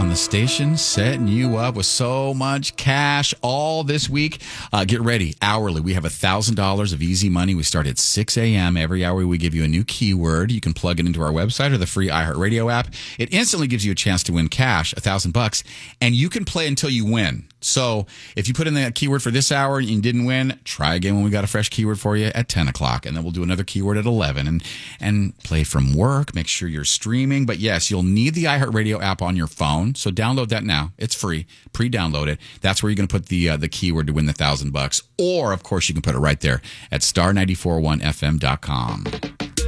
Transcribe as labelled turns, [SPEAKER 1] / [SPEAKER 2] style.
[SPEAKER 1] on the station, setting you up with so much cash all this week. Get ready. Hourly, we have $1,000 of easy money. We start at 6 a.m. Every hour, we give you a new keyword. You can plug it into our website or the free iHeartRadio app. It instantly gives you a chance to win cash, $1,000, and you can play until you win. So if you put in that keyword for this hour and you didn't win, try again when we got a fresh keyword for you at 10 o'clock. And then we'll do another keyword at 11 and play from work. Make sure you're streaming. But yes, you'll need the iHeartRadio app on your phone. So download that now. It's free. Pre-download it. That's where you're going to put the keyword to win the $1,000. Or, of course, you can put it right there at star941fm.com.